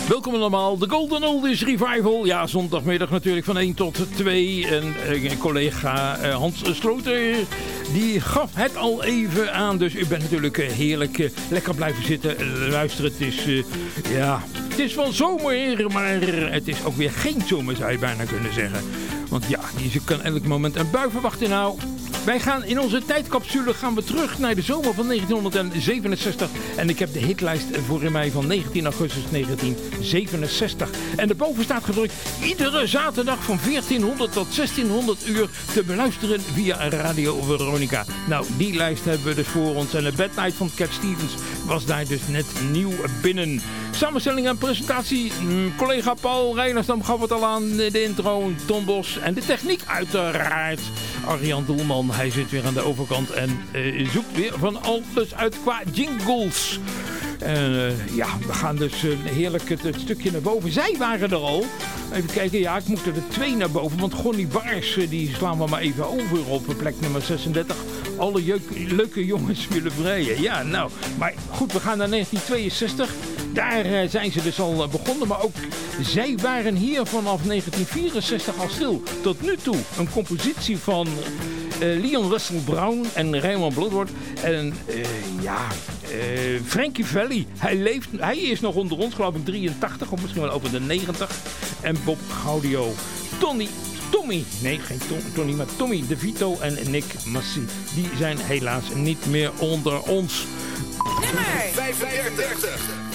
Welkom allemaal, de Golden Oldies Revival. Ja, zondagmiddag natuurlijk van 1 tot 2. En collega Hans Sloter, die gaf het al even aan. Dus u bent natuurlijk heerlijk lekker blijven zitten luisteren. Het is, het is wel zomer, maar het is ook weer geen zomer, zou je bijna kunnen zeggen. Want ja, je kan elk moment een bui verwachten. Nou, wij gaan in onze tijdcapsule terug naar de zomer van 1967. En ik heb de hitlijst voor mij van 19 augustus 1967. En daarboven staat gedrukt iedere zaterdag van 1400 tot 1600 uur te beluisteren via Radio Veronica. Nou, die lijst hebben we dus voor ons. En de Bad Night van Cat Stevens was daar dus net nieuw binnen. Samenstelling en presentatie, collega Paul Reinersdam gaf het al aan, de intro, Tom Bos en de techniek uiteraard. Arjan Doelman, hij zit weer aan de overkant en zoekt weer van alles uit qua jingles. En we gaan dus heerlijk het stukje naar boven. Zij waren er al. Even kijken, ja, ik moet er 2 naar boven. Want Gonnie Bars, die slaan we maar even over op plek nummer 36. Alle leuke jongens willen vrijen. Ja, nou, maar goed, we gaan naar 1962. Daar zijn ze dus al begonnen. Maar ook zij waren hier vanaf 1964 al stil. Tot nu toe een compositie van Leon Russell Brown en Raymond Bloodworth. En Frankie Valli. Hij is nog onder ons, geloof ik 83 of misschien wel over de 90. En Bob Gaudio. Tommy DeVito en Nick Massey. Die zijn helaas niet meer onder ons. Nummer 35.